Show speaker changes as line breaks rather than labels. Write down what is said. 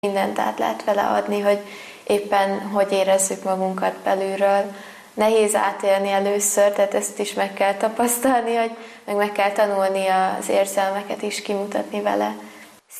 mindent át lehet vele adni, hogy éppen hogy érezzük magunkat belülről. Nehéz átélni először, tehát ezt is meg kell tapasztalni, hogy meg kell tanulni az érzelmeket is kimutatni vele.